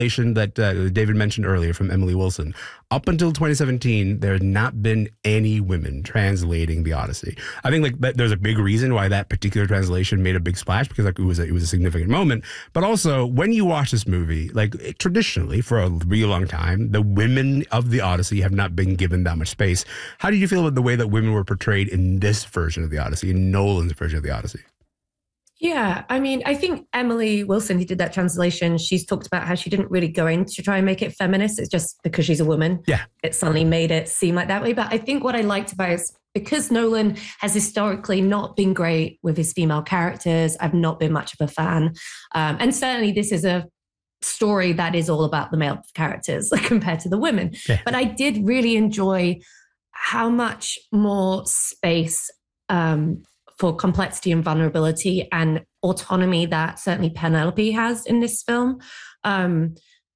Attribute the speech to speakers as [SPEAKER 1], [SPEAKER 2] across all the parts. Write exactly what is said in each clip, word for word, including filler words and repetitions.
[SPEAKER 1] that uh, David mentioned earlier from Emily Wilson. Up until twenty seventeen, there had not been any women translating the Odyssey. I think like that, there's a big reason why that particular translation made a big splash, because like it was a, it was a significant moment. But also, when you watch this movie, like it, traditionally for a really long time, the women of the Odyssey have not been given that much space. How did you feel about the way that women were portrayed in this version of the Odyssey, in Nolan's version of the Odyssey?
[SPEAKER 2] Yeah, I mean, I think Emily Wilson, who did that translation, she's talked about how she didn't really go in to try and make it feminist. It's just because she's a woman.
[SPEAKER 1] Yeah.
[SPEAKER 2] It suddenly made it seem like that way. But I think what I liked about it is because Nolan has historically not been great with his female characters, I've not been much of a fan. Um, and certainly this is a story that is all about the male characters compared to the women. Yeah. But I did really enjoy how much more space um, for complexity and vulnerability and autonomy that certainly Penelope has in this film. Um,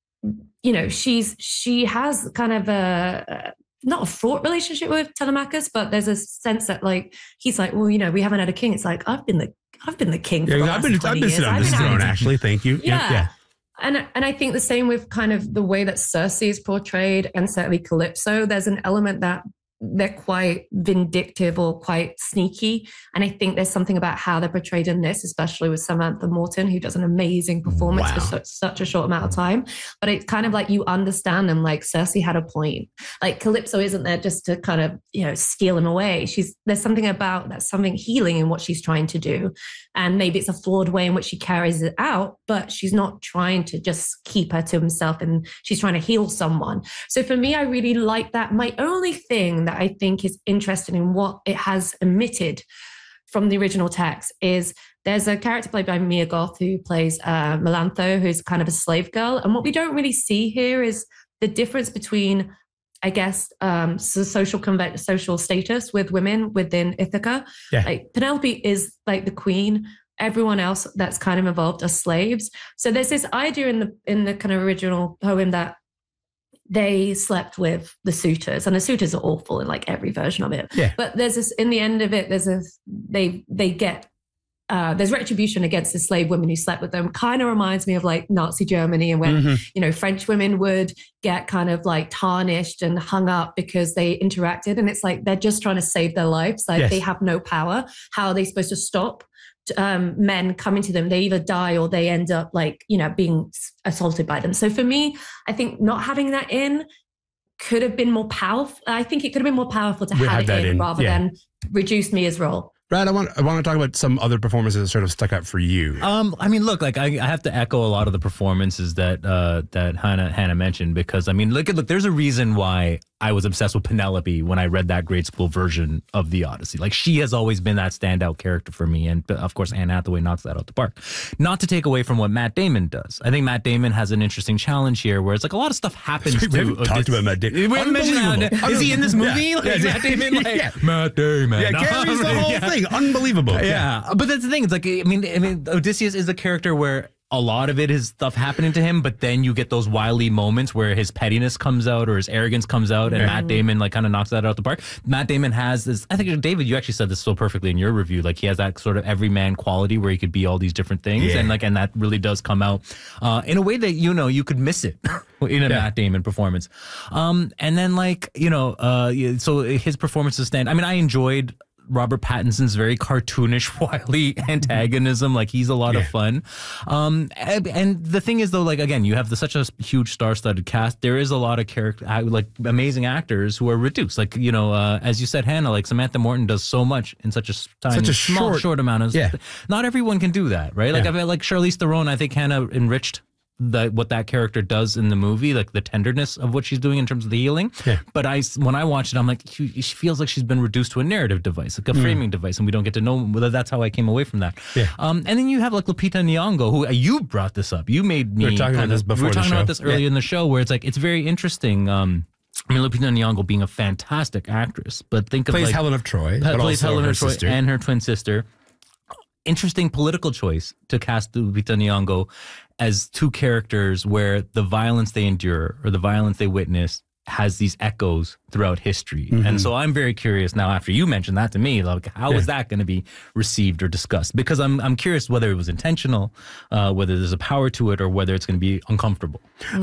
[SPEAKER 2] you know, she's she has kind of a, not a fraught relationship with Telemachus, but there's a sense that like, he's like, well, you know, we haven't had a king. It's like, I've been the I've been the king for
[SPEAKER 1] yeah,
[SPEAKER 2] the
[SPEAKER 1] I've
[SPEAKER 2] last
[SPEAKER 1] been,
[SPEAKER 2] twenty
[SPEAKER 1] I've been
[SPEAKER 2] years.
[SPEAKER 1] sitting on this throne, actually. Thank you.
[SPEAKER 2] Yeah.
[SPEAKER 1] yeah. yeah.
[SPEAKER 2] And, and I think the same with kind of the way that Circe is portrayed, and certainly Calypso. There's an element that they're quite vindictive or quite sneaky. And I think there's something about how they're portrayed in this, especially with Samantha Morton, who does an amazing performance wow. for such, such a short amount of time. But it's kind of like you understand them, like Circe had a point. Like Calypso isn't there just to kind of, you know, steal him away. She's there's something about that's something healing in what she's trying to do. And maybe it's a flawed way in which she carries it out, but she's not trying to just keep her to himself, and she's trying to heal someone. So for me, I really like that. My only thing that I think is interesting in what it has omitted from the original text is there's a character played by Mia Goth who plays uh, Melantho, who's kind of a slave girl. And what we don't really see here is the difference between, I guess, um, so social conve- social status with women within Ithaca.
[SPEAKER 1] Yeah.
[SPEAKER 2] Like Penelope is like the queen. Everyone else that's kind of involved are slaves. So there's this idea in the in the kind of original poem that they slept with the suitors, and the suitors are awful in like every version of it.
[SPEAKER 1] Yeah.
[SPEAKER 2] But there's this, in the end of it, there's a, they, they get, uh, there's retribution against the slave women who slept with them. Kind of reminds me of like Nazi Germany, and when, mm-hmm. you know, French women would get kind of like tarnished and hung up because they interacted. And it's like, they're just trying to save their lives. Like yes. they have no power. How are they supposed to stop Um, men coming to them? They either die or they end up like, you know, being assaulted by them. So for me, I think not having that in could have been more powerful. I think it could have been more powerful to
[SPEAKER 1] we
[SPEAKER 2] have it in,
[SPEAKER 1] in
[SPEAKER 2] rather
[SPEAKER 1] yeah.
[SPEAKER 2] than reduce Mia's role.
[SPEAKER 1] Brad, I want I want to talk about some other performances that sort of stuck out for you.
[SPEAKER 3] Um, I mean, look, like I, I have to echo a lot of the performances that uh, that Hannah Hannah mentioned, because I mean, look, look, there's a reason why I was obsessed with Penelope when I read that grade school version of the Odyssey. Like, she has always been that standout character for me, and of course, Anne Hathaway knocks that out the park. Not to take away from what Matt Damon does. I think Matt Damon has an interesting challenge here, where it's like a lot of stuff happens.
[SPEAKER 1] We
[SPEAKER 3] to
[SPEAKER 1] haven't
[SPEAKER 3] uh,
[SPEAKER 1] talked about Matt Damon.
[SPEAKER 3] We haven't mentioned Matt, is he in this movie?
[SPEAKER 1] Yeah.
[SPEAKER 3] Like,
[SPEAKER 1] yeah.
[SPEAKER 3] Matt Damon, like,
[SPEAKER 1] yeah.
[SPEAKER 3] Matt Damon.
[SPEAKER 1] Yeah, carries the whole
[SPEAKER 3] yeah.
[SPEAKER 1] thing. Unbelievable.
[SPEAKER 3] Yeah. yeah, but that's the thing. It's like, I mean, I mean, Odysseus is a character where a lot of it is stuff happening to him, but then you get those wily moments where his pettiness comes out or his arrogance comes out, and yeah. Matt Damon like kind of knocks that out the park. Matt Damon has this, I think, David, you actually said this so perfectly in your review. Like, he has that sort of everyman quality where he could be all these different things, yeah. and like, and that really does come out uh, in a way that, you know, you could miss it in a yeah. Matt Damon performance. Um, and then like, you know, uh, so his performances stand. I mean, I enjoyed Robert Pattinson's very cartoonish, wily antagonism. Like, he's a lot yeah. of fun. Um, and, and the thing is, though, like, again, you have the, such a huge star-studded cast. There is a lot of character, like, amazing actors who are reduced. Like, you know, uh, as you said, Hannah, like, Samantha Morton does so much in such a tiny, such a small, short, short amount of.
[SPEAKER 1] Yeah.
[SPEAKER 3] Not everyone can do that, right? Like,
[SPEAKER 1] yeah.
[SPEAKER 3] I feel like Charlize Theron, I think Hannah enriched the what that character does in the movie, like the tenderness of what she's doing in terms of the healing. Yeah. But I, when I watched it, I'm like, she, she feels like she's been reduced to a narrative device, like a mm. framing device, and we don't get to know whether that's how I came away from that. Yeah. Um, and then you have like Lupita Nyong'o, who uh, you brought this up. You made me.
[SPEAKER 1] We were talking about this before.
[SPEAKER 3] We were talking
[SPEAKER 1] the show.
[SPEAKER 3] about this earlier yeah. in the show, where it's like it's very interesting. Um, I mean, Lupita Nyong'o being a fantastic actress, but think
[SPEAKER 1] plays
[SPEAKER 3] of like
[SPEAKER 1] Helen of Troy,
[SPEAKER 3] plays
[SPEAKER 1] but also
[SPEAKER 3] Helen
[SPEAKER 1] her
[SPEAKER 3] of Troy
[SPEAKER 1] sister.
[SPEAKER 3] and her twin sister. Interesting political choice to cast Lupita Nyong'o as two characters where the violence they endure or the violence they witness has these echoes throughout history. Mm-hmm. And so I'm very curious now, after you mentioned that to me, like, how yeah. is that going to be received or discussed? Because I'm I'm curious whether it was intentional, uh, whether there's a power to it, or whether it's going to be uncomfortable.